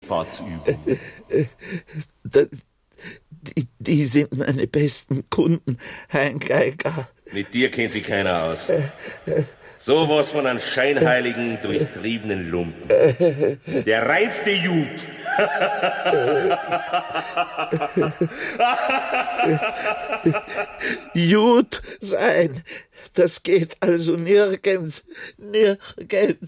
Kreuzfahrtsübung. Die sind meine besten Kunden, Herr Geiger. Mit dir kennt sich keiner aus. Sowas von einem scheinheiligen, durchtriebenen Lumpen. Der reinste Jud. Jud sein, das geht also nirgends.